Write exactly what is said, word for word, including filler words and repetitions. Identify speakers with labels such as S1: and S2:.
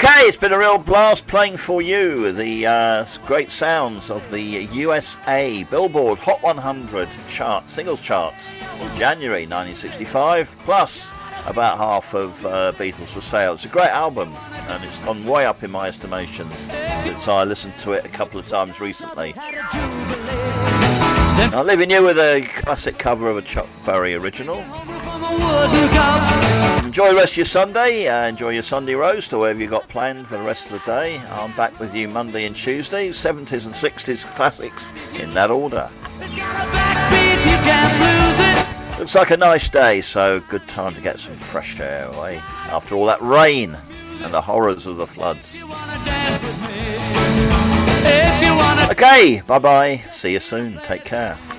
S1: Okay, it's been a real blast playing for you the uh, great sounds of the U S A Billboard Hot one hundred chart, singles charts in January nineteen sixty-five, plus about half of uh, Beatles for Sale. It's a great album, and it's gone way up in my estimations since I listened to it a couple of times recently. Now, leaving you with a classic cover of a Chuck Berry original. Enjoy the rest of your Sunday, uh, enjoy your Sunday roast or whatever you got planned for the rest of the day. I'm back with you Monday and Tuesday, seventies and sixties classics in that order. Looks like a nice day, so good time to get some fresh air away after all that rain and the horrors of the floods. Okay, bye bye, see you soon, take care.